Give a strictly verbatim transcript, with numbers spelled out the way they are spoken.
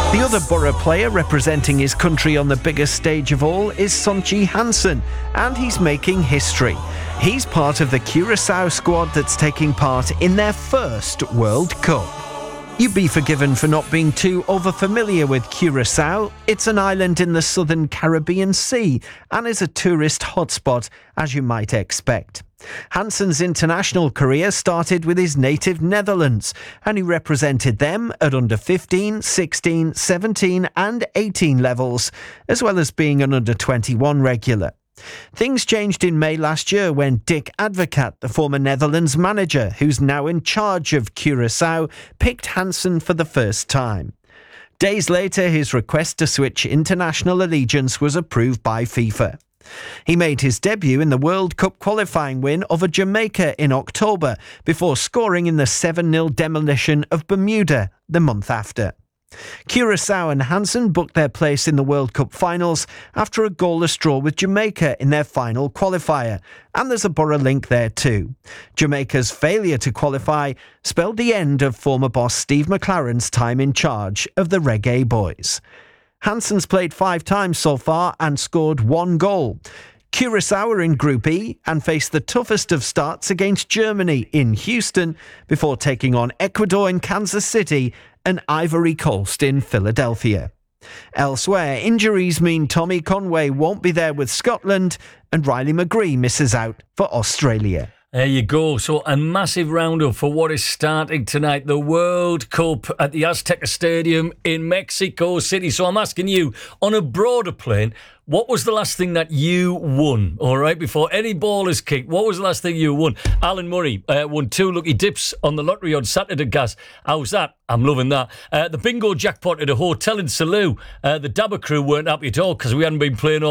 The other Borough player representing his country on the biggest stage of all is Sonchi Hansen, and he's making history. He's part of the Curaçao squad that's taking part in their first World Cup. You'd be forgiven for not being too over-familiar with Curaçao. It's an island in the southern Caribbean Sea and is a tourist hotspot, as you might expect. Hansen's international career started with his native Netherlands, and he represented them at under fifteen, sixteen, seventeen and eighteen levels, as well as being an under twenty-one regular. Things changed in May last year when Dick Advocat, the former Netherlands manager, who's now in charge of Curaçao, picked Hansen for the first time. Days later, his request to switch international allegiance was approved by FIFA. He made his debut in the World Cup qualifying win over Jamaica in October, before scoring in the seven nil demolition of Bermuda the month after. Curaçao and Hansen booked their place in the World Cup finals after a goalless draw with Jamaica in their final qualifier, and there's a Borough link there too. Jamaica's failure to qualify spelled the end of former boss Steve McLaren's time in charge of the Reggae Boys. Hansen's played five times so far and scored one goal. Curaçao are in Group E and face the toughest of starts against Germany in Houston before taking on Ecuador in Kansas City and Ivory Coast in Philadelphia. Elsewhere, injuries mean Tommy Conway won't be there with Scotland and Riley McGree misses out for Australia. There you go. So a massive roundup for what is starting tonight, the World Cup at the Azteca Stadium in Mexico City. So I'm asking you, on a broader plane, what was the last thing that you won? All right, before any ball is kicked, what was the last thing you won? Alan Murray uh, won two lucky dips on the lottery on Saturday, Gaz. How's that? I'm loving that. Uh, the bingo jackpot at a hotel in Salou. Uh, the Dabba crew weren't happy at all because we hadn't been playing all